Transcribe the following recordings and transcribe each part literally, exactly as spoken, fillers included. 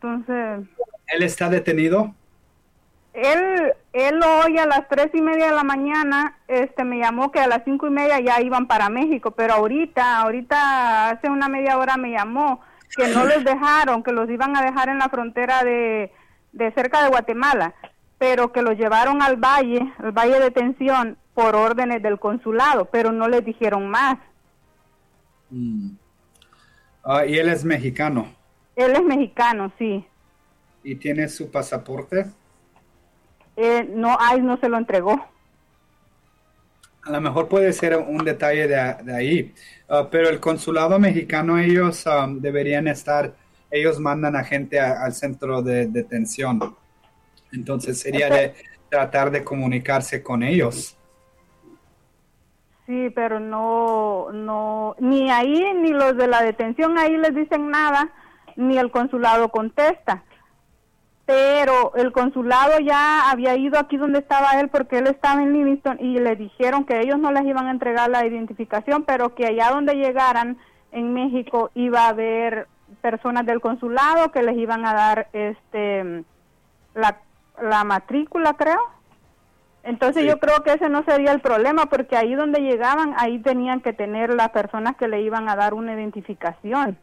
Entonces... ¿Él está detenido? Él, él hoy a las tres y media de la mañana, este, me llamó que a las cinco y media ya iban para México, pero ahorita, ahorita hace una media hora me llamó que no los dejaron, que los iban a dejar en la frontera de, de cerca de Guatemala, pero que los llevaron al valle, al valle de detención por órdenes del consulado, pero no les dijeron más. Mm. Uh, ¿Y él es mexicano? Él es mexicano, sí. ¿Y tiene su pasaporte? Eh, no, ay, no se lo entregó. A lo mejor puede ser un detalle de, de ahí, uh, pero el consulado mexicano, ellos um, deberían estar, ellos mandan a gente a, al centro de detención. Entonces sería de tratar de comunicarse con ellos. Sí, pero no, no, ni ahí, ni los de la detención ahí les dicen nada, ni el consulado contesta. Pero el consulado ya había ido aquí donde estaba él, porque él estaba en Livingston, y le dijeron que ellos no les iban a entregar la identificación, pero que allá donde llegaran en México iba a haber personas del consulado que les iban a dar este la, la matrícula, creo. Entonces sí. Yo creo que ese no sería el problema, porque ahí donde llegaban, ahí tenían que tener las personas que le iban a dar una identificación.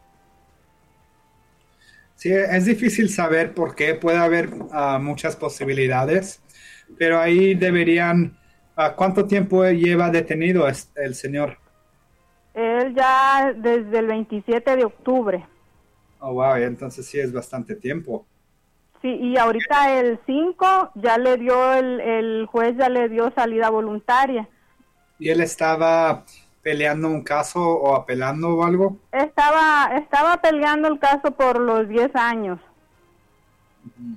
Sí, es difícil saber por qué, puede haber uh, muchas posibilidades, pero ahí deberían, uh, ¿cuánto tiempo lleva detenido el señor? Él ya desde el veintisiete de octubre. Oh, wow, entonces sí es bastante tiempo. Sí, y ahorita el cinco ya le dio, el, el juez ya le dio salida voluntaria. ¿Y él estaba peleando un caso o apelando o algo? Estaba, estaba peleando el caso por los diez años. Uh-huh.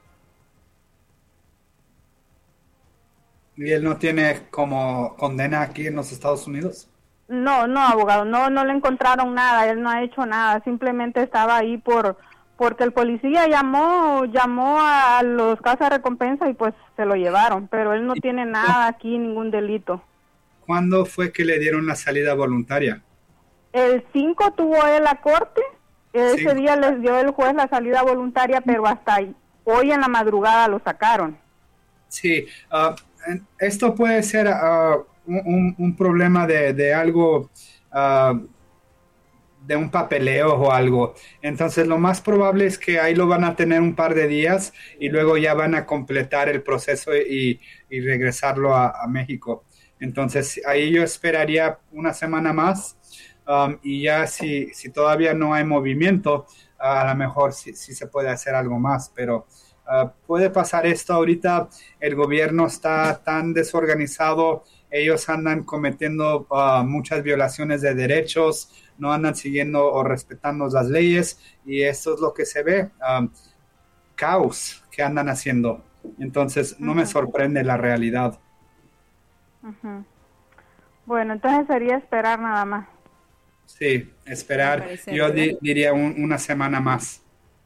¿Y él no tiene como condena aquí en los Estados Unidos? No, no, abogado, no, no le encontraron nada, él no ha hecho nada, simplemente estaba ahí por, porque el policía llamó, llamó a los casas de recompensa y pues se lo llevaron, pero él no tiene nada aquí, ningún delito. ¿Cuándo fue que le dieron la salida voluntaria? El cinco tuvo él la corte, ese Cinco. día les dio el juez la salida voluntaria, pero hasta ahí, hoy en la madrugada lo sacaron. Sí, uh, esto puede ser uh, un, un problema de, de algo, uh, de un papeleo o algo. Entonces lo más probable es que ahí lo van a tener un par de días y luego ya van a completar el proceso y, y regresarlo a, a México. Entonces ahí yo esperaría una semana más um, y ya si, si todavía no hay movimiento, uh, a lo mejor sí, sí se puede hacer algo más, pero uh, puede pasar esto ahorita. El gobierno está tan desorganizado, ellos andan cometiendo uh, muchas violaciones de derechos, no andan siguiendo o respetando las leyes y esto es lo que se ve, um, caos que andan haciendo. Entonces no me sorprende la realidad. Uh-huh. Bueno, entonces sería esperar nada más. Sí, esperar. Yo di, diría un, una semana más.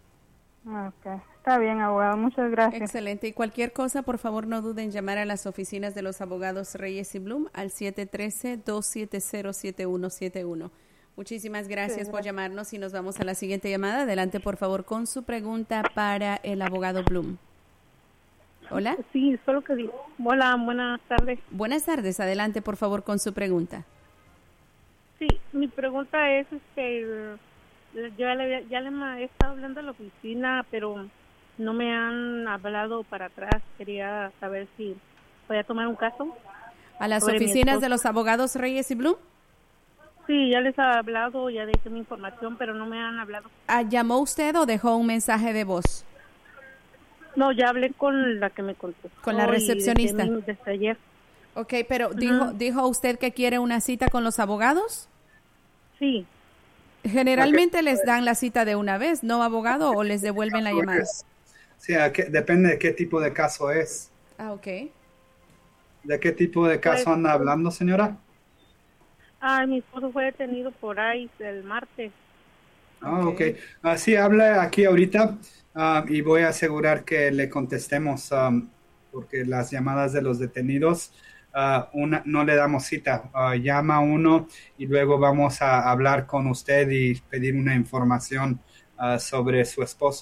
Ok, está bien, abogado. Muchas gracias. Excelente. Y cualquier cosa, por favor, no duden en llamar a las oficinas de los abogados Reyes y Bloom al siete uno tres, dos siete cero, siete uno siete uno. Muchísimas gracias sí, por llamarnos y nos vamos a la siguiente llamada. Adelante, por favor, con su pregunta para el abogado Bloom. Hola. Sí, solo que digo. Hola, buenas tardes. Buenas tardes. Adelante, por favor, con su pregunta. Sí, mi pregunta es, este, yo ya le, ya le he estado hablando a la oficina, pero no me han hablado para atrás. Quería saber si voy a tomar un caso. ¿A las oficinas de los abogados Reyes y Bloom? Sí, ya les he hablado, ya dejé mi información, pero no me han hablado. Ah, ¿llamó usted o dejó un mensaje de voz? No, ya hablé con la que me contestó. Con la recepcionista. Desde, desde ayer. Ok, pero uh-huh. dijo, ¿dijo usted que quiere una cita con los abogados? Sí. Generalmente okay. les dan la cita de una vez, ¿no, abogado? ¿O les devuelven la llamada? Sí, ¿qué, depende de qué tipo de caso es. Ah, ok. ¿De qué tipo de caso pues, anda hablando, señora? Ah, mi esposo fue detenido por ahí el martes. Ah, ok. okay. Uh, sí, habla aquí ahorita. Uh, y voy a asegurar que le contestemos um, porque las llamadas de los detenidos uh, una, no le damos cita, uh, llama uno y luego vamos a hablar con usted y pedir una información uh, sobre su esposo.